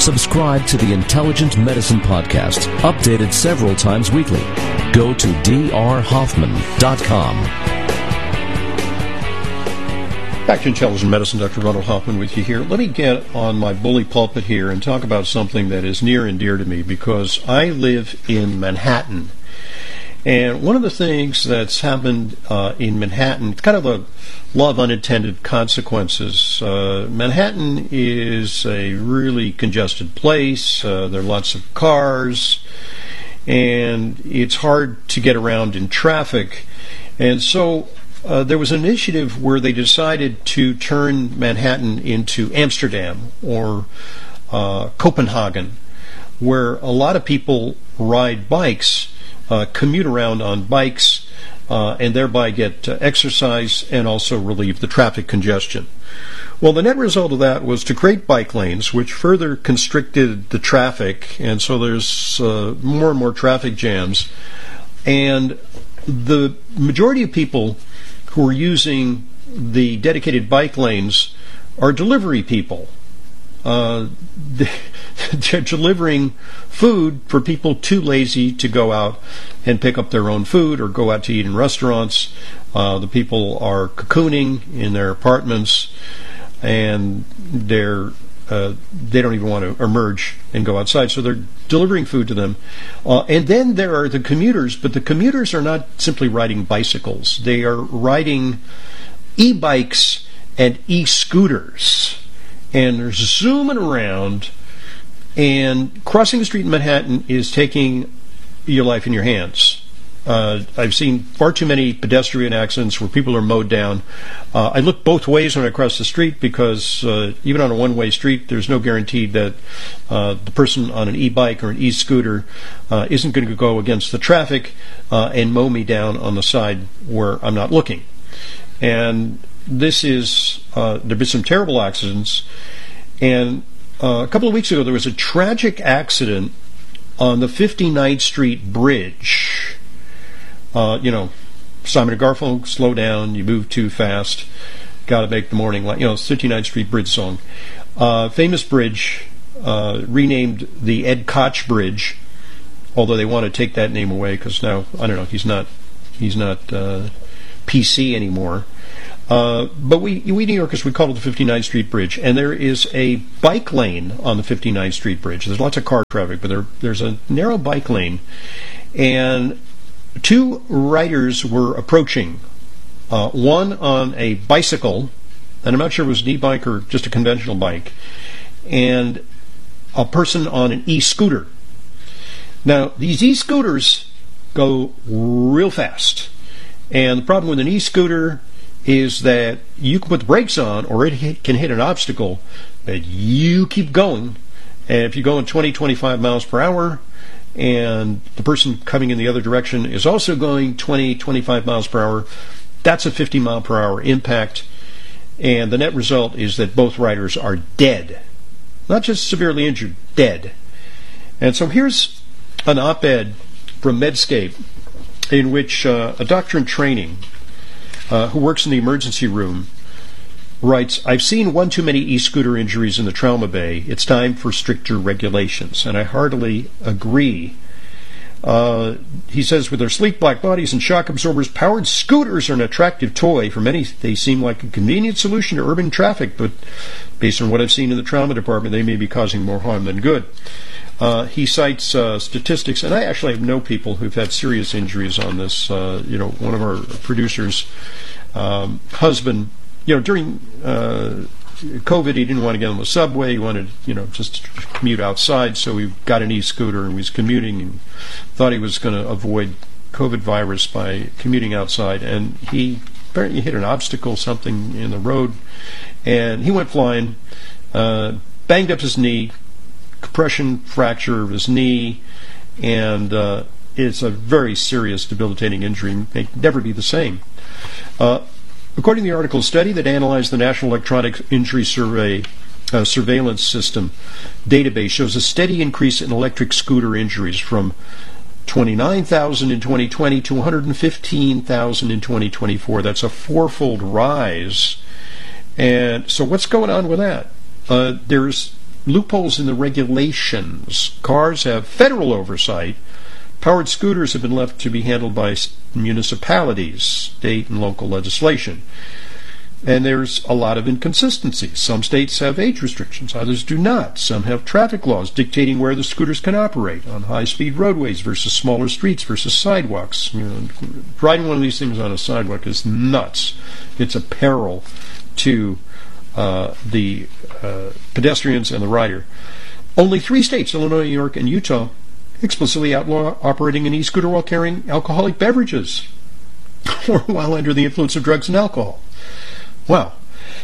Subscribe to the Intelligent Medicine Podcast, updated several times weekly. Go to drhoffman.com. Back to Intelligent Medicine, Dr. Ronald Hoffman with you here. Let me get on my bully pulpit here and talk about something that is near and dear to me because I live in Manhattan. And one of the things that's happened in Manhattan, kind of a law of unintended consequences. Manhattan is a really congested place. There are lots of cars, and it's hard to get around in traffic. And so there was an initiative where they decided to turn Manhattan into Amsterdam or Copenhagen, where a lot of people ride bikes, commute around on bikes, and thereby get exercise and also relieve the traffic congestion. Well, the net result of that was to create bike lanes, which further constricted the traffic, and so there's more and more traffic jams. And the majority of people who are using the dedicated bike lanes are delivery people. They're delivering food for people too lazy to go out and pick up their own food or go out to eat in restaurants. The people are cocooning in their apartments, and they don't even want to emerge and go outside, so they're delivering food to them. And then there are the commuters, but the commuters are not simply riding bicycles. They are riding e-bikes and e-scooters. And they're zooming around, and crossing the street in Manhattan is taking your life in your hands. I've seen far too many pedestrian accidents where people are mowed down. I look both ways when I cross the street because even on a one-way street, there's no guarantee that the person on an e-bike or an e-scooter isn't going to go against the traffic and mow me down on the side where I'm not looking. And this is, there have been some terrible accidents, and a couple of weeks ago there was a tragic accident on the 59th Street Bridge. Simon & Garfunkel, slow down, you move too fast, gotta make the morning light, 59th Street Bridge song. Famous bridge, renamed the Ed Koch Bridge, although they want to take that name away because now, I don't know, he's not PC anymore. But we New Yorkers, we call it the 59th Street Bridge, and there is a bike lane on the 59th Street Bridge. There's lots of car traffic, but there's a narrow bike lane, and two riders were approaching, one on a bicycle, and I'm not sure if it was an e-bike or just a conventional bike, and a person on an e-scooter. Now, these e-scooters go real fast, and the problem with an e-scooter is that you can put the brakes on or it can hit an obstacle, but you keep going. And if you go in 20, 25 miles per hour and the person coming in the other direction is also going 20, 25 miles per hour, that's a 50 mile per hour impact. And the net result is that both riders are dead. Not just severely injured, dead. And so here's an op-ed from Medscape in which a doctor in training who works in the emergency room writes, "I've seen one too many e-scooter injuries in the trauma bay. It's time for stricter regulations." And I heartily agree. He says, with their sleek black bodies and shock absorbers, powered scooters are an attractive toy. For many, they seem like a convenient solution to urban traffic, but based on what I've seen in the trauma department, they may be causing more harm than good. He cites statistics, and I actually know people who've had serious injuries on this. One of our producers' husband, during COVID, he didn't want to get on the subway. He wanted, just to commute outside, so he got an e-scooter and was commuting and thought he was going to avoid COVID virus by commuting outside. And he apparently hit an obstacle, something in the road, and he went flying, banged up his knee, compression fracture of his knee, and it's a very serious, debilitating injury. May never be the same. According to the article, a study that analyzed the National Electronic Injury Surveillance System database shows a steady increase in electric scooter injuries from 29,000 in 2020 to 115,000 in 2024. That's a fourfold rise. And so what's going on with that? There's loopholes in the regulations. Cars have federal oversight. Powered scooters have been left to be handled by municipalities, state and local legislation. And there's a lot of inconsistencies. Some states have age restrictions, others do not. Some have traffic laws dictating where the scooters can operate on high-speed roadways versus smaller streets versus sidewalks. Riding one of these things on a sidewalk is nuts. It's a peril to the pedestrians and the rider. Only 3 states, Illinois, New York, and Utah, explicitly outlaw operating an e-scooter while carrying alcoholic beverages or while under the influence of drugs and alcohol. Wow.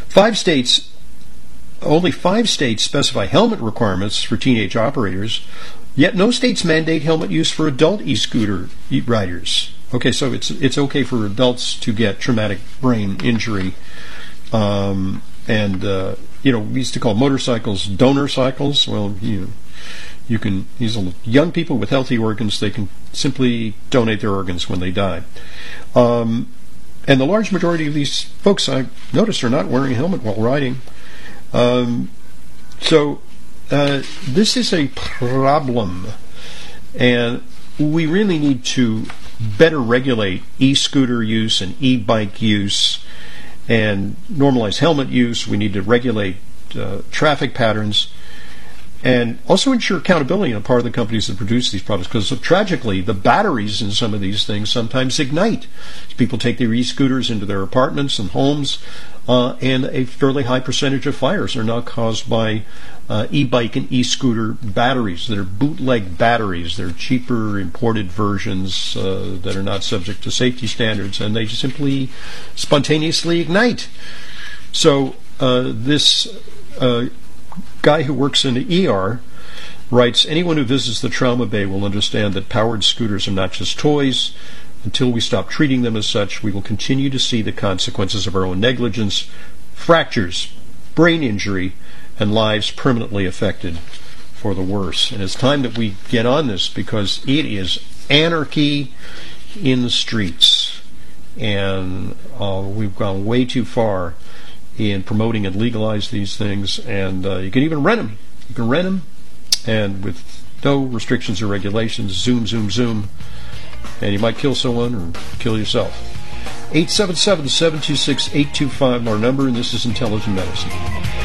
Only 5 states specify helmet requirements for teenage operators, yet no states mandate helmet use for adult e-scooter riders. Okay, so it's okay for adults to get traumatic brain injury, we used to call motorcycles donor cycles. Well, you can, these are young people with healthy organs, they can simply donate their organs when they die. And the large majority of these folks, I noticed, are not wearing a helmet while riding. This is a problem, and we really need to better regulate e-scooter use and e-bike use and normalize helmet use. We need to regulate traffic patterns and also ensure accountability on the part of the companies that produce these products, because tragically the batteries in some of these things sometimes ignite. People take their e-scooters into their apartments and homes, and a fairly high percentage of fires are now caused by e-bike and e-scooter batteries. They're bootleg batteries. They're cheaper imported versions that are not subject to safety standards, and they simply spontaneously ignite. So this guy who works in the ER writes, anyone who visits the trauma bay will understand that powered scooters are not just toys. Until we stop treating them as such, we will continue to see the consequences of our own negligence, fractures, brain injury, and lives permanently affected for the worse. And it's time that we get on this, because it is anarchy in the streets. And we've gone way too far in promoting and legalize these things, and you can even rent them. You can rent them, and with no restrictions or regulations, zoom, and you might kill someone or kill yourself. 877-726-825, our number, and this is Intelligent Medicine.